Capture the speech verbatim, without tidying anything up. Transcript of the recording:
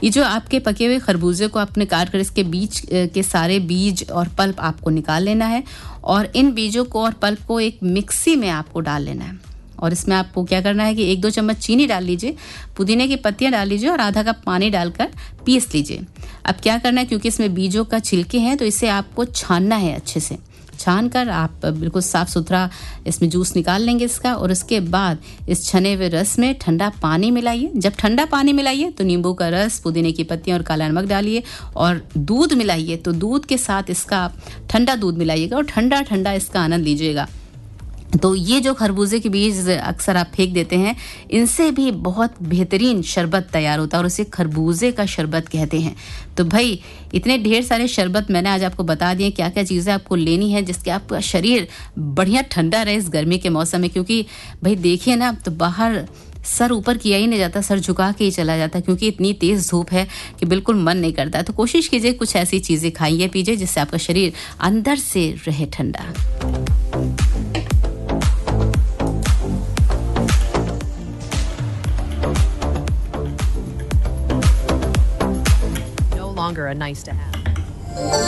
ये जो आपके पके हुए खरबूजे को आपने काट कर इसके बीज के सारे बीज और पल्प आपको निकाल लेना है और इन बीजों को और पल्प को एक मिक्सी में आपको डाल लेना है। और इसमें आपको क्या करना है कि एक दो चम्मच चीनी डाल लीजिए, पुदीने की पत्तियां डाल लीजिए और आधा कप पानी डालकर पीस लीजिए। अब क्या करना है, क्योंकि इसमें बीजों का छिलके हैं तो इसे आपको छानना है। अच्छे से छान कर आप बिल्कुल साफ सुथरा इसमें जूस निकाल लेंगे इसका। और उसके बाद इस छने हुए रस में ठंडा पानी मिलाइए। जब ठंडा पानी मिलाइए तो नींबू का रस, पुदीने की पत्तियां और काला नमक डालिए और दूध मिलाइए। तो दूध के साथ इसका ठंडा दूध मिलाइएगा और ठंडा ठंडा इसका आनंद लीजिएगा। तो ये जो खरबूजे के बीज अक्सर आप फेंक देते हैं, इनसे भी बहुत बेहतरीन शरबत तैयार होता है और उसे खरबूजे का शरबत कहते हैं। तो भाई इतने ढेर सारे शरबत मैंने आज आपको बता दिए क्या क्या चीज़ें आपको लेनी है जिसके आपका शरीर बढ़िया ठंडा रहे इस गर्मी के मौसम में। क्योंकि भाई देखिए ना, तो बाहर सर ऊपर किया ही नहीं जाता, सर झुका के ही चला जाता क्योंकि इतनी तेज़ धूप है कि बिल्कुल मन नहीं करता। तो कोशिश कीजिए कुछ ऐसी चीज़ें खाइए पीजिए जिससे आपका शरीर अंदर से रहे ठंडा। Longer a nice to have.